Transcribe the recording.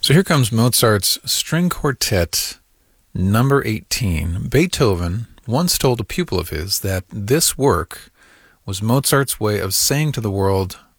So here comes Mozart's String Quartet number 18. Beethoven once told a pupil of his that this work was Mozart's way of saying to the world,